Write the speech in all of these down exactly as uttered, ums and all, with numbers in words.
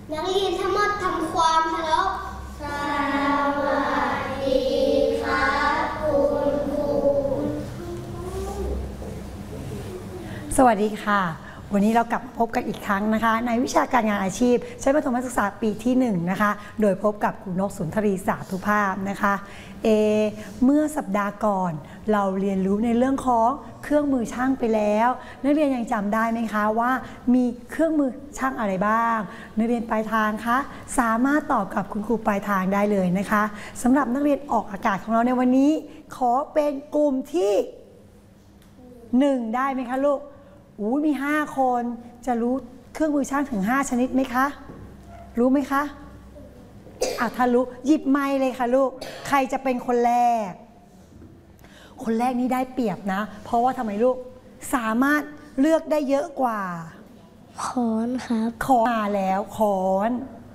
นักเรียนทั้งหมดทำความเคารพสวัสดีครับคุณครูสวัสดีค่ะวันนี้เรากลับมาพบกันอีกครั้งนะคะในวิชาการงานอาชีพชั้นประถมศึกษาปีที่หนึ่งนะคะโดยพบกับครูนกสุนทรีสาธุภาพนะคะเอเมื่อสัปดาห์ก่อนเราเรียนรู้ในเรื่องของเครื่องมือช่างไปแล้วนักเรียนยังจำได้ไหมคะว่ามีเครื่องมือช่างอะไรบ้างนักเรียนปลายทางคะสามารถตอบกับคุณครูปลายทางได้เลยนะคะสำหรับนักเรียนออกอากาศของเราในวันนี้ขอเป็นกลุ่มที่หนึ่งได้ไหมคะลูกอู้มีห้าคนจะรู้เครื่องมือช่างถึงห้าชนิดไหมคะรู้ไหมคะอ่ะถ้ารู้หยิบไมค์เลยค่ะลูกใครจะเป็นคนแรกคนแรกนี้ได้เปรียบนะเพราะว่าทำไมลูกสามารถเลือกได้เยอะกว่าค้อนครับค้อนมาแล้วค้อน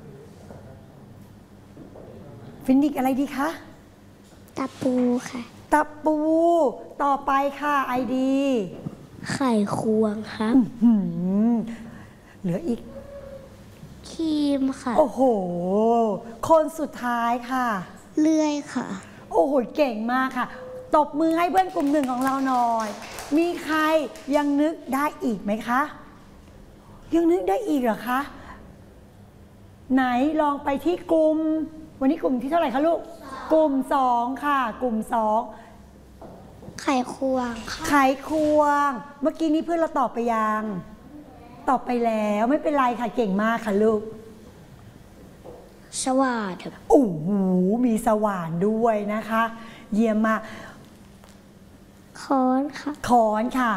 ฟินิกอะไรดีคะตะปูค่ะตะปูต่อไปค่ะไอดีไขควงครับเหลืออีกครีมค่ะโอ้โหคนสุดท้ายค่ะเลื่อยค่ะโอ้โหเก่งมากค่ะตบมือให้เพื่อนกลุ่มหนึ่งของเราหน่อยมีใครยังนึกได้อีกไหมคะยังนึกได้อีกเหรอคะไหนลองไปที่กลุ่มวันนี้กลุ่มที่เท่าไหร่คะลูกกลุ่มสองค่ะกลุ่มสองไขควงไขควงเมื่อกี้นี้เพื่อนเราตอบไปยังตอบไปแล้วไม่เป็นไรค่ะเก่งมากค่ะลูกสว่านโอ้โหมีสว่านด้วยนะคะเยี่ยมมากค้อนค่ะค้อนค่ะ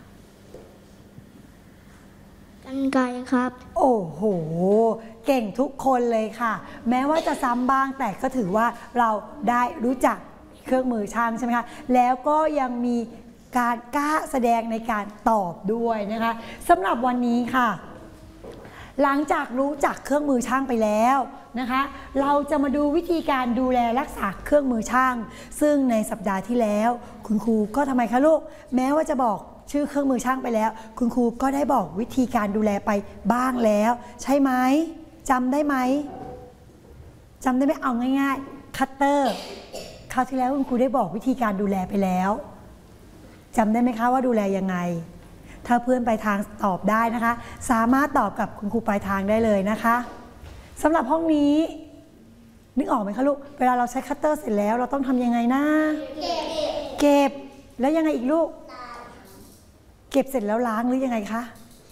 กรรไกรครับโอ้โหเก่งทุกคนเลยค่ะแม้ว่าจะซ้ำบ้างแต่ก็ถือว่าเราได้รู้จักเครื่องมือช่างใช่ไหมคะแล้วก็ยังมีการกล้าแสดงในการตอบด้วยนะคะสำหรับวันนี้ค่ะหลังจากรู้จักเครื่องมือช่างไปแล้วนะคะเราจะมาดูวิธีการดูแลรักษาเครื่องมือช่างซึ่งในสัปดาห์ที่แล้วคุณครูก็ทำไมคะลูกแม้ว่าจะบอกชื่อเครื่องมือช่างไปแล้วคุณครูก็ได้บอกวิธีการดูแลไปบ้างแล้วใช่ไหมจำได้ไหมจำได้ไหมเอาง่ายๆคัตเตอร์คราวที่แล้วคุณครูได้บอกวิธีการดูแลไปแล้วจำได้ไหมคะว่าดูแลยังไงถ้าเพื่อนปลายทางตอบได้นะคะสามารถตอบกับคุณครูปลายทางได้เลยนะคะสำหรับห้องนี้นึกออกไหมคะลูกเวลาเราใช้คัตเตอร์เสร็จแล้วเราต้องทำยังไงนะเก็บเก็บแล้วยังไงอีกลูกเก็บเสร็จแล้วล้างหรือยังไงคะ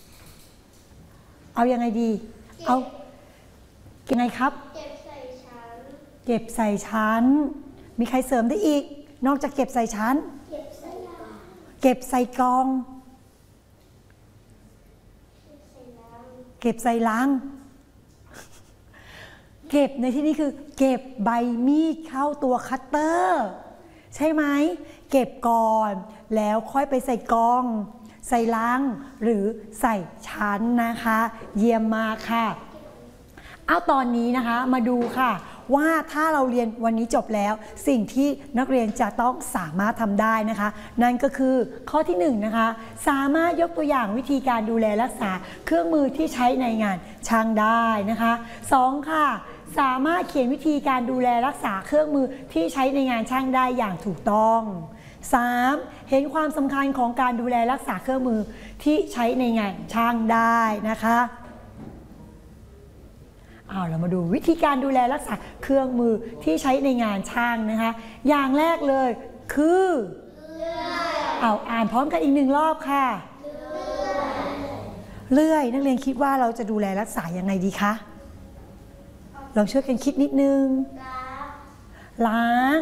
เอายังไงดีเอายังไงครับเก็บใส่ชั้นเก็บใส่ชั้นมีใครเสริมได้อีกนอกจากเก็บใส่ชั้นเก็บใส่กล่องเก็บใส่กล่องเก็บใส่ลังเก็บในที่นี้คือเก็บใบมีดเข้าตัวคัตเตอร์ใช่ไหมเก็บก่อนแล้วค่อยไปใส่กล่องใส่ลังหรือใส่ชั้นนะคะเยี่ยมมากค่ะเอาตอนนี้นะคะมาดูค่ะว่าถ้าเราเรียนวันนี้จบแล้วสิ่งที่นักเรียนจะต้องสามารถทำได้นะคะนั่นก็คือข้อที่หนึ่งนะคะสามารถยกตัวอย่างวิธีการดูแลรักษาเครื่องมือที่ใช้ในงานช่างได้นะคะสองค่ะสามารถเขียนวิธีการดูแลรักษาเครื่องมือที่ใช้ในงานช่างได้อย่างถูกต้องสามเห็นความสำคัญของการดูแลรักษาเครื่องมือที่ใช้ในงานช่างได้นะคะเอาเรามาดูวิธีการดูแลรักษาเครื่องมือที่ใช้ในงานช่างนะคะอย่างแรกเลยคือเอาอ่านพร้อมกันอีกหนึ่งรอบค่ะเลื่อยนักเรียนคิดว่าเราจะดูแลรักษายังไงดีคะลองช่วยกันคิดนิดนึงล้าง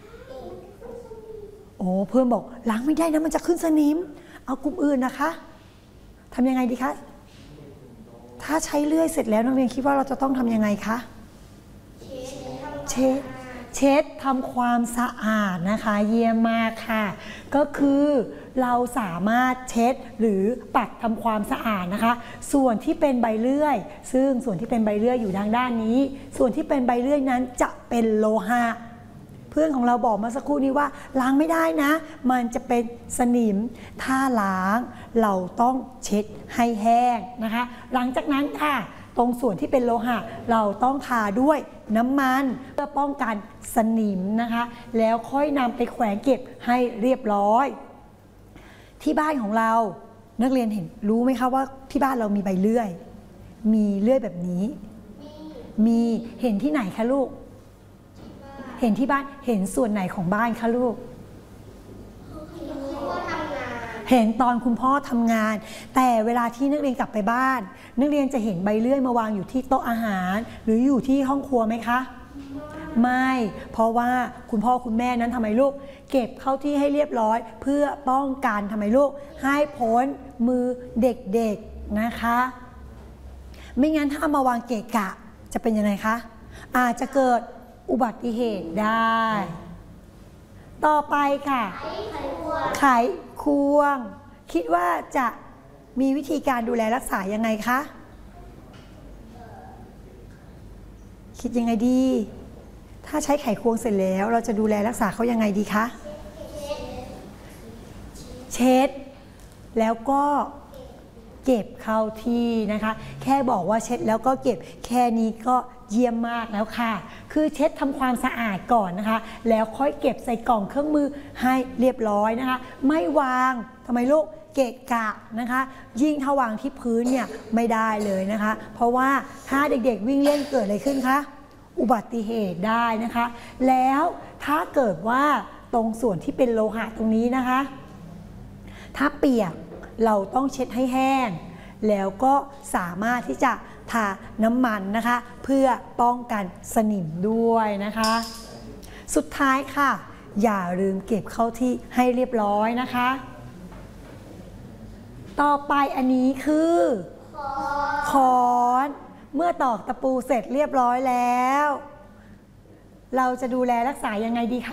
โอ้เพื่อนบอกล้างไม่ได้นะมันจะขึ้นสนิมเอากลุ่มอื่นนะคะทำยังไงดีคะถ้าใช้เลื่อยเสร็จแล้วนักเรียนคิดว่าเราจะต้องทำยังไงคะเช็ดเช็ดทำความสะอาดนะคะเยี่ยมมากค่ะก็คือเราสามารถเช็ดหรือปัดทำความสะอาดนะคะส่วนที่เป็นใบเลื่อยซึ่งส่วนที่เป็นใบเลื่อยอยู่ทางด้านนี้ส่วนที่เป็นใบเลื่อยนั้นจะเป็นโลหะเพื่อนของเราบอกมาสักครู่นี้ว่าล้างไม่ได้นะมันจะเป็นสนิมถ้าล้างเราต้องเช็ดให้แห้งนะคะหลังจากนั้นค่ะตรงส่วนที่เป็นโลหะเราต้องทาด้วยน้ำมันเพื่อป้องกันสนิมนะคะแล้วค่อยนำไปแขวนเก็บให้เรียบร้อยที่บ้านของเรานักเรียนเห็นรู้ไหมคะว่าที่บ้านเรามีใบเลื่อยมีเลื่อยแบบนี้มีเห็นที่ไหนคะลูกเห็นที่บ้านเห็นส่วนไหนของบ้านคะลูกเห็นตอนคุณพ่อทำงานแต่เวลาที่นักเรียนกลับไปบ้านนักเรียนจะเห็นใบเลื่อยมาวางอยู่ที่โต๊ะอาหารหรืออยู่ที่ห้องครัวไหมคะไม่เพราะว่าคุณพ่อคุณแม่นั้นทำไมลูกเก็บเข้าที่ให้เรียบร้อยเพื่อป้องกันทำไมลูกให้พ้นมือเด็กๆนะคะไม่งั้นถ้ามาวางเกะกะจะเป็นยังไงคะอาจจะเกิดอุบัติเหตุได้ต่อไปค่ะไขควงคิดว่าจะมีวิธีการดูแลรักษายังไงคะคิดยังไงดีถ้าใช้ไขควงเสร็จแล้วเราจะดูแลรักษาเขายังไงดีคะเช็ดแล้วก็เก็บเข้าที่นะคะแค่บอกว่าเช็ดแล้วก็เก็บแค่นี้ก็เยี่ยมมากแล้วค่ะคือเช็ดทำความสะอาดก่อนนะคะแล้วค่อยเก็บใส่กล่องเครื่องมือให้เรียบร้อยนะคะไม่วางทำไมลูกเกะกะนะคะยิ่งถ้าวางที่พื้นเนี่ยไม่ได้เลยนะคะเพราะว่าถ้าเด็กๆวิ่งเล่นเกิดอะไรขึ้นคะอุบัติเหตุได้นะคะแล้วถ้าเกิดว่าตรงส่วนที่เป็นโลหะตรงนี้นะคะถ้าเปียกเราต้องเช็ดให้แห้งแล้วก็สามารถที่จะทาน้ำมันนะคะเพื่อป้องกันสนิมด้วยนะคะสุดท้ายค่ะอย่าลืมเก็บเข้าที่ให้เรียบร้อยนะคะต่อไปอันนี้คือค้อนเมื่อตอกตะปูเสร็จเรียบร้อยแล้วเราจะดูแลรักษายังไงดีคะ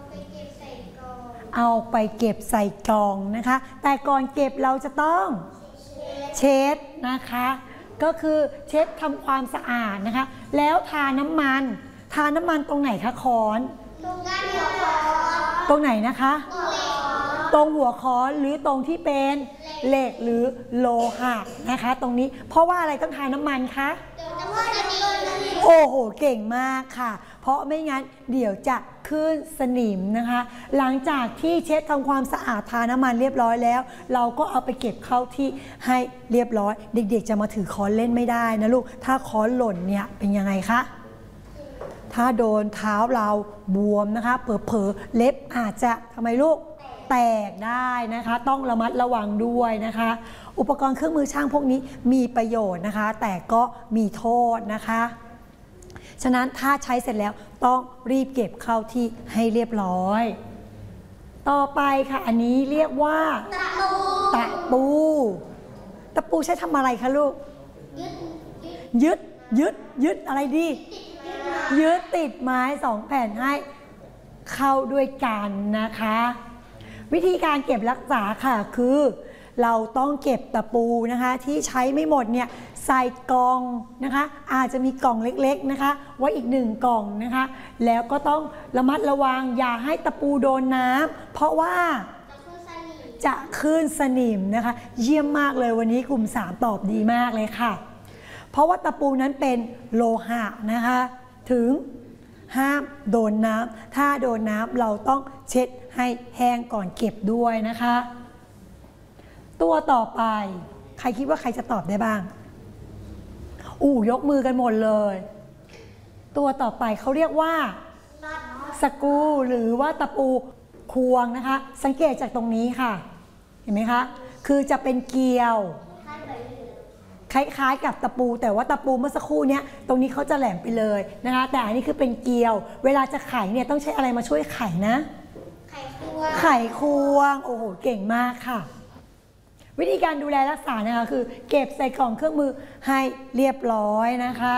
เอาไปเก็บใส่กล่องนะคะแต่ก่อนเก็บเราจะต้องเช็ดนะคะก็คือเช็ดทำความสะอาดนะคะแล้วทาน้ำมันทาน้ำมันตรงไหนคะค้อนตรงด้านหัวค้อนตรงไหนนะคะตรงหัวค้อนหรือตรงที่เป็นเหล็กหรือโลหะนะคะตรงนี้เพราะว่าอะไรต้องทาน้ำมันคะโอ้โหเก่งมากค่ะเพราะไม่งั้นเดี๋ยวจะขึ้นสนิมนะคะหลังจากที่เช็ดทำความสะอาดทาน้ำมันเรียบร้อยแล้วเราก็เอาไปเก็บเข้าที่ให้เรียบร้อยเด็กๆจะมาถือค้อนเล่นไม่ได้นะลูกถ้าค้อนหล่นเนี่ยเป็นยังไงคะถ้าโดนเท้าเราบวมนะคะเผลอๆเล็บอาจจะทำไมลูกแตกได้นะคะต้องระมัดระวังด้วยนะคะอุปกรณ์เครื่องมือช่างพวกนี้มีประโยชน์นะคะแต่ก็มีโทษนะคะฉะนั้นถ้าใช้เสร็จแล้วต้องรีบเก็บเข้าที่ให้เรียบร้อยต่อไปค่ะอันนี้เรียกว่าตะปูตะปูตะปูใช้ทำอะไรคะลูกยึดยึดยึดอะไรดียึดติดไม้สองแผ่นให้เข้าด้วยกันนะคะวิธีการเก็บรักษาค่ะคือเราต้องเก็บตะปูนะคะที่ใช้ไม่หมดเนี่ยใส่กล่องนะคะอาจจะมีกล่องเล็กๆนะคะไว้อีกหนึ่งกล่องนะคะแล้วก็ต้องระมัดระวังอย่าให้ตะปูโดนน้ำเพราะว่าจะขึ้นสนิมนะคะเยี่ยมมากเลยวันนี้กลุ่มสามตอบดีมากเลยค่ะเพราะว่าตะปูนั้นเป็นโลหะนะคะถึงห้ามโดนน้ำถ้าโดนน้ำเราต้องเช็ดให้แห้งก่อนเก็บด้วยนะคะตัวต่อไปใครคิดว่าใครจะตอบได้บ้างอู้ยกมือกันหมดเลยตัวต่อไปเขาเรียกว่าสกรูหรือว่าตะปูควงนะคะสังเกตจากตรงนี้ค่ะเห็นไหมคะคือจะเป็นเกลียวคล้ายๆกับตะปูแต่ว่าตะปูเมื่อสักครู่นี้ตรงนี้เขาจะแหลมไปเลยนะคะแต่อันนี้คือเป็นเกลียวเวลาจะไขเนี่ยต้องใช้อะไรมาช่วยไขนะไขควงไขควงโอ้โหเก่งมากค่ะวิธีการดูแลรักษานะคะคือเก็บใส่กล่องเครื่องมือให้เรียบร้อยนะคะ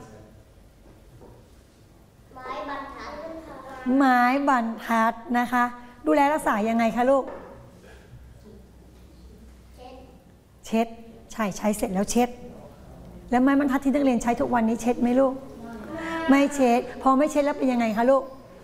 ไม้บรรทัดไม้บรรทัดนะคะดูแลรักษายังไงคะลูกเช็ดใช่ใช้เสร็จแล้วเช็ดแล้วไม้บรรทัดที่นักเรียนใช้ทุกวันนี้เช็ดไหมลูกไม่เช็ดพอไม่เช็ดแล้วเป็นยังไงคะลูก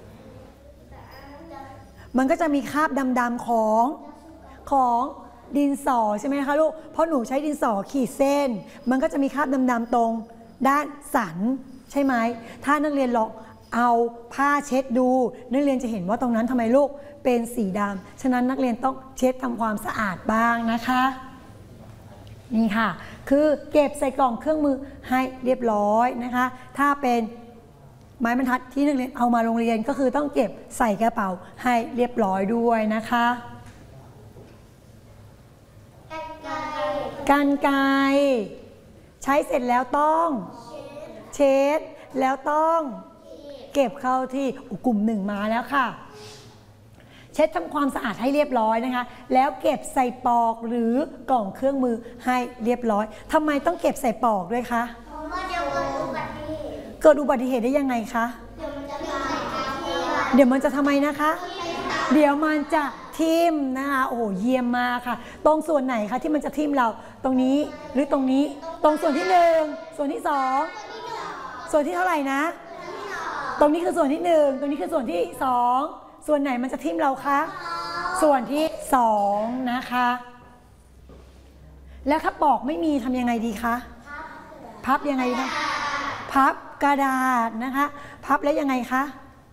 มันก็จะมีคราบดำๆของของดินสอใช่ไหมคะลูกเพราะหนูใช้ดินสอขีดเส้นมันก็จะมีคราบดำๆตรงด้านสันใช่ไหมถ้านักเรียนลองเอาผ้าเช็ดดูนักเรียนจะเห็นว่าตรงนั้นทำไมลูกเป็นสีดำฉะนั้นนักเรียนต้องเช็ดทำความสะอาดบ้างนะคะนี่ค่ะคือเก็บใส่กล่องเครื่องมือให้เรียบร้อยนะคะถ้าเป็นไม้บรรทัดที่นักเรียนเอามาโรงเรียนก็คือต้องเก็บใส่กระเป๋าให้เรียบร้อยด้วยนะคะกรรไกรใช้เสร็จแล้วต้องเช็ดแล้วต้องเก็บเข้าที่กลุ่มหนึ่งมาแล้วค่ะเช็ดทำความสะอาดให้เรียบร้อยนะคะแล้วเก็บใส่ปลอกหรือกล่องเครื่องมือให้เรียบร้อยทำไมต้องเก็บใส่ปลอกด้วยคะเพราะว่าเดี๋ยวเกิดอุบัติเหตุเกิดอุบัติเหตุได้ยังไงคะเดี๋ยวมันจะทำไมนะคะเดี๋ยวมันจะทิ่มนะคะโอ้โหเยี่ยมมากค่ะตรงส่วนไหนคะที่มันจะทิ่มเราตรงนี้หรือตรงนี้ตรงส่วนที่หนึ่งส่วนที่สองส่วนที่เท่าไหร่นะตรงนี้คือส่วนที่หนึ่งตรงนี้คือส่วนที่สองส่วนไหนมันจะทิ่มเราคะส่วนที่สองนะคะแล้วถ้าปอกไม่มีทำยังไงดีคะพับยังไงคะพับกระดาษนะคะพับแล้วยังไงคะ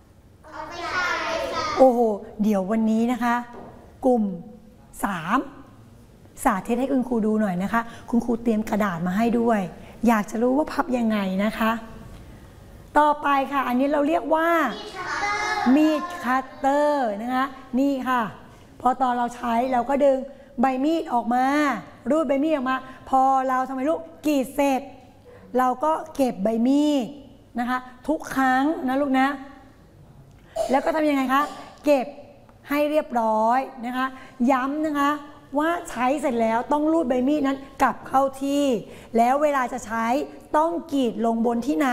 โอ้โหเดี๋ยววันนี้นะคะกลุ่มสามสาธิตให้คุณครูดูหน่อยนะคะคุณครูเตรียมกระดาษมาให้ด้วยอยากจะรู้ว่าพับยังไงนะคะต่อไปค่ะอันนี้เราเรียกว่ามีดคัตเตอร์นะคะนี่ค่ะพอตอนเราใช้เราก็ดึงใบมีดออกมารูดใบมีดออกมาพอเราทำไมลูกกรีดเสร็จเราก็เก็บใบมีดนะคะทุกครั้งนะลูกนะแล้วก็ทำยังไงคะเก็บให้เรียบร้อยนะคะย้ำนะคะว่าใช้เสร็จแล้วต้องรูดใบมีดนั้นกลับเข้าที่แล้วเวลาจะใช้ต้องกรีดลงบนที่ไหน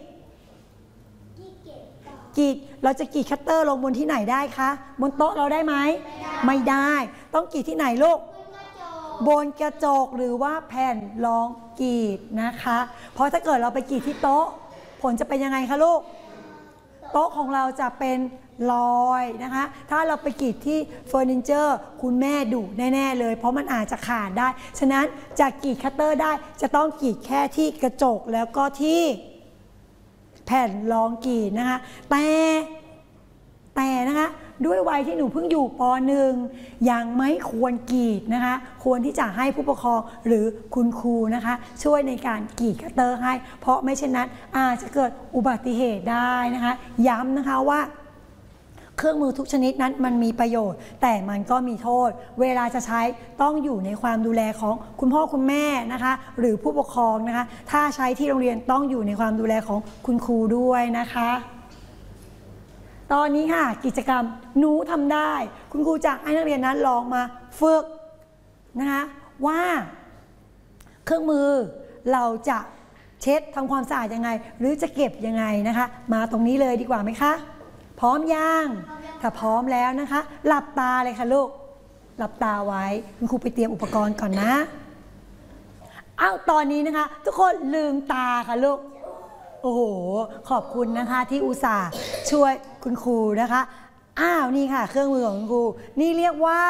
กรีดเราจะกรีดคัตเตอร์ลงบนที่ไหนได้คะบนโต๊ะเราได้ไหมไม่ได้ต้องกรีดที่ไหนลูกบนกระจกหรือว่าแผ่นรองกรีดนะคะเพราะถ้าเกิดเราไปกรีดที่โต๊ะผลจะเป็นยังไงคะลูกโต๊ะของเราจะเป็นรอยนะคะถ้าเราไปกรีดที่เฟอร์นิเจอร์คุณแม่ดุแน่ๆเลยเพราะมันอาจจะขาดได้ฉะนั้นจะกรีดคัตเตอร์ได้จะต้องกรีดแค่ที่กระจกแล้วก็ที่แผ่นรองกรีดนะคะแต่แต่นะคะด้วยวัยที่หนูเพิ่งอยู่ป หนึ่ง ยังไม่ควรกรีดนะคะควรที่จะให้ผู้ปกครองหรือคุณครูนะคะช่วยในการกรีดคัตเตอร์ให้เพราะไม่เช่นนั้นอาจจะเกิดอุบัติเหตุได้นะคะย้ำนะคะว่าเครื่องมือทุกชนิดนั้นมันมีประโยชน์แต่มันก็มีโทษเวลาจะใช้ต้องอยู่ในความดูแลของคุณพ่อคุณแม่นะคะหรือผู้ปกครองนะคะถ้าใช้ที่โรงเรียนต้องอยู่ในความดูแลของคุณครูด้วยนะคะตอนนี้ค่ะกิจกรรมหนูทำได้คุณครูจะให้นักเรียนนั้นลองมาฝึกนะคะว่าเครื่องมือเราจะเช็ดทำความสะอาดยังไงหรือจะเก็บยังไงนะคะมาตรงนี้เลยดีกว่าไหมคะพร้อมยังถ้าพร้อมแล้วนะคะหลับตาเลยค่ะลูกหลับตาไว้คุณครูไปเตรียมอุปกรณ์ก่อนนะอ้าวตอนนี้นะคะทุกคนลืมตาค่ะลูกโอ้โหขอบคุณนะคะที่อุตส่าห์ช่วยคุณครูนะคะอ้าวนี่ค่ะเครื่องมือของคุณครูนี่เรียกว่า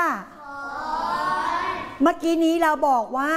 เมื่อกี้นี้เราบอกว่า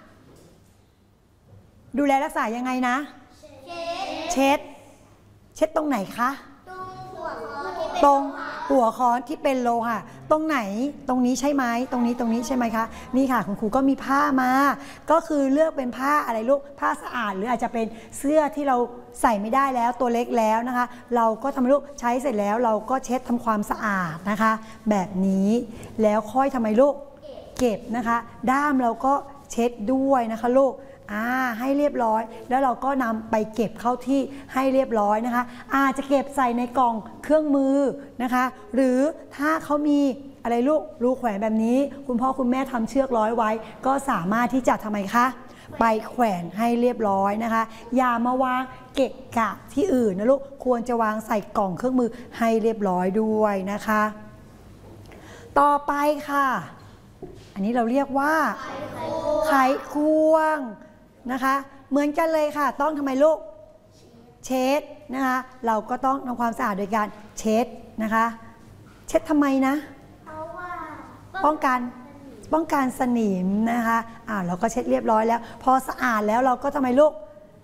ดูแลรักษายังไงนะเช็ดเช็ดตรงไหนคะตรงหัวค้อนที่เป็นโลหะตรงไหนตรงนี้ใช่ไหมตรงนี้ตรงนี้ใช่ไหมคะนี่ค่ะคุณครูก็มีผ้ามาก็คือเลือกเป็นผ้าอะไรลูกผ้าสะอาดหรืออาจจะเป็นเสื้อที่เราใส่ไม่ได้แล้วตัวเล็กแล้วนะคะเราก็ทำให้ลูกใช้เสร็จแล้วเราก็เช็ดทำความสะอาดนะคะแบบนี้แล้วค่อยทำไมลูกเก็บนะคะด้ามเราก็เช็ดด้วยนะคะลูกอ่าให้เรียบร้อยแล้วเราก็นำไปเก็บเข้าที่ให้เรียบร้อยนะคะอาจจะเก็บใส่ในกล่องเครื่องมือนะคะหรือถ้าเขามีอะไรลูกรูแขวนแบบนี้คุณพ่อคุณแม่ทำเชือกร้อยไว้ก็สามารถที่จะทำไมคะไปแขวนให้เรียบร้อยนะคะอย่ามาวางเกะกะที่อื่นนะลูกควรจะวางใส่กล่องเครื่องมือให้เรียบร้อยด้วยนะคะต่อไปค่ะอันนี้เราเรียกว่าไขควงนะคะเหมือนกันเลยค่ะต้องทำไมลูกเช็ดนะคะเราก็ต้องทำความสะอาดโดยการเช็ดนะคะเช็ดทำไมนะป้องกันป้องกันสนิมนะคะอ่าเราก็เช็ดเรียบร้อยแล้วพอสะอาดแล้วเราก็ทำไมลูก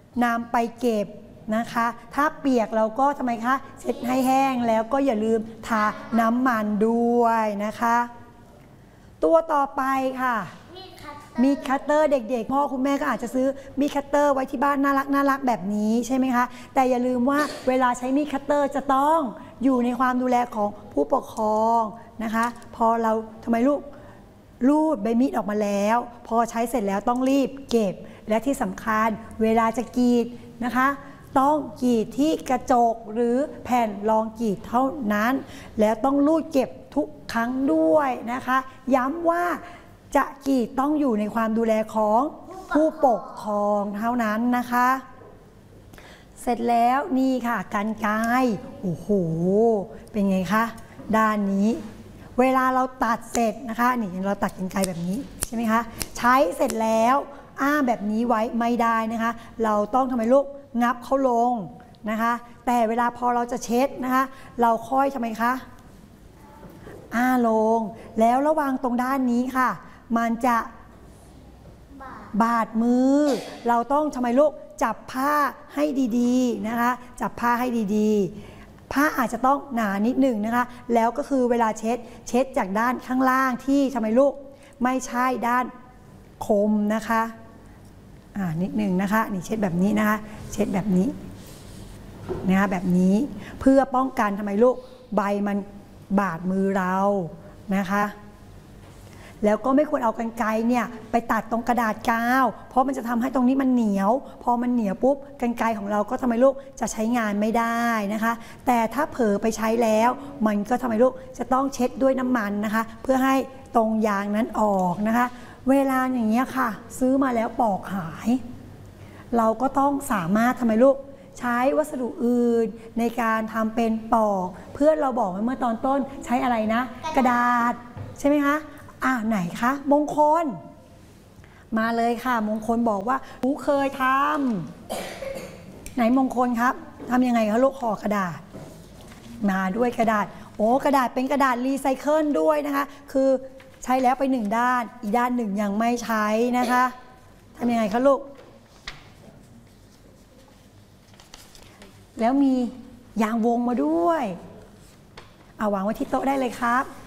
นำไปเก็บนะคะถ้าเปียกเราก็ทำไมคะเช็ดให้แห้งแล้วก็อย่าลืมทาน้ำมันด้วยนะคะตัวต่อไปค่ะมีดคัตเตอร์เด็กๆพ่อคุณแม่ก็อาจจะซื้อมีดคัตเตอร์ไว้ที่บ้านน่ารักน่ารักแบบนี้ใช่ไหมคะแต่อย่าลืมว่าเวลาใช้มีดคัตเตอร์จะต้องอยู่ในความดูแลของผู้ปกครองนะคะพอเราทำไมลูกรูดใบมีดออกมาแล้วพอใช้เสร็จแล้วต้องรีบเก็บและที่สำคัญเวลาจะกรีดนะคะต้องกรีดที่กระจกหรือแผ่นรองกรีดเท่านั้นแล้วต้องรูดเก็บทุกครั้งด้วยนะคะย้ำว่าจะกรีดต้องอยู่ในความดูแลของผู้ปกครองเท่านั้นนะคะเสร็จแล้วนี่ค่ะกรรไกรโอ้โหเป็นไงคะด้านนี้เวลาเราตัดเสร็จนะคะนี่เราตัดกรรไกรแบบนี้ใช่ไหมคะใช้เสร็จแล้วอ้าแบบนี้ไว้ไม่ได้นะคะเราต้องทำไมลูกงับเขาลงนะคะแต่เวลาพอเราจะเช็ดนะคะเราค่อยทำไมคะอ้าลงแล้วระวังตรงด้านนี้ค่ะมันจะบาดมือเราต้องทำไมลูกจับผ้าให้ดีๆนะคะจับผ้าให้ดีๆผ้าอาจจะต้องหนานิดหนึ่งนะคะแล้วก็คือเวลาเช็ดเช็ดจากด้านข้างล่างที่ทำไมลูกไม่ใช่ด้านคมนะคะอ่านิดหนึ่งนะคะนี่เช็ดแบบนี้นะคะเช็ดแบบนี้นะคะแบบนี้เพื่อป้องกันทำไมลูกใบมันบาดมือเรานะคะแล้วก็ไม่ควรเอากรรไกรเนี่ยไปตัดตรงกระดาษกาวเพราะมันจะทำให้ตรงนี้มันเหนียวพอมันเหนียวปุ๊บกรรไกรของเราก็ทำไมลูกจะใช้งานไม่ได้นะคะแต่ถ้าเผลอไปใช้แล้วมันก็ทำไมลูกจะต้องเช็ดด้วยน้ำมันนะคะเพื่อให้ตรงยางนั้นออกนะคะเวลาอย่างเงี้ยค่ะซื้อมาแล้วปอกหายเราก็ต้องสามารถทำไมลูกใช้วัสดุอื่นในการทำเป็นปอกเพื่อนเราบอกไว้เมื่อตอนต้นใช้อะไรนะกระดาษใช่ไหมคะอ่าไหนคะมงคลมาเลยค่ะมงคลบอกว่าหนูเคยทำไหนมงคลครับทำยังไงคะลูกห่อกระดาษมาด้วยกระดาษโอ้กระดาษเป็นกระดาษรีไซเคิลด้วยนะคะคือใช้แล้วไปหนึ่งด้านอีกด้านหนึ่งยังไม่ใช้นะคะทำยังไงคะลูกแล้วมียางวงมาด้วยเอาวางไว้ที่โต๊ะได้เลยครับ